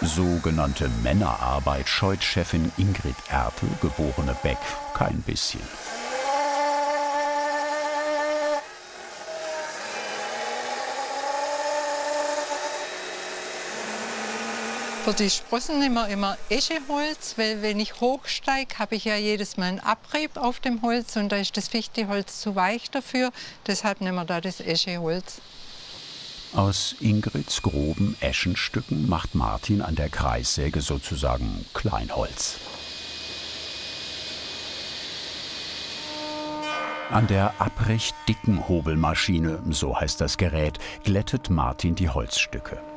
Sogenannte Männerarbeit scheut Chefin Ingrid Ertel, geborene Beck, kein bisschen. Für die Sprossen nehmen wir immer Escheholz, weil wenn ich hochsteige, habe ich ja jedes Mal einen Abrieb auf dem Holz und da ist das Fichteholz zu weich dafür. Deshalb nehmen wir da das Escheholz. Aus Ingrids groben Eschenstücken macht Martin an der Kreissäge sozusagen Kleinholz. An der abrecht dicken Hobelmaschine, so heißt das Gerät, glättet Martin die Holzstücke.